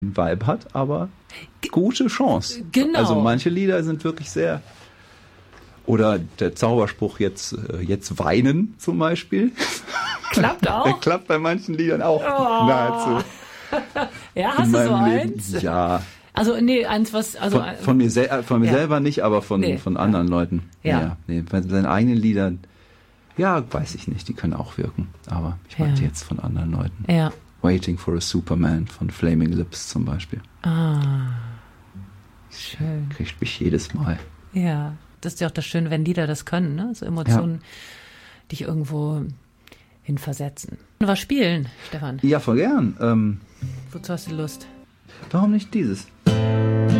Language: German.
Vibe hat, aber gute Chance. Genau. Also manche Lieder sind wirklich sehr... Oder der Zauberspruch jetzt weinen zum Beispiel. Klappt auch? Der klappt bei manchen Liedern auch nahezu. Ja, hast du so eins? Ja. Also nee, eins was... Also, von mir selber nicht, aber von anderen Leuten. Ja. Nee, bei seinen eigenen Liedern, ja, weiß ich nicht, die können auch wirken. Aber ich meinte jetzt von anderen Leuten. Ja. Waiting for a Superman von Flaming Lips zum Beispiel. Schön. Kriegt mich jedes Mal. Ja, das ist ja auch das Schöne, wenn Lieder das können, ne? So Emotionen dich irgendwo hinversetzen. Was spielen, Stefan? Ja, voll gern. Wozu hast du Lust? Warum nicht dieses?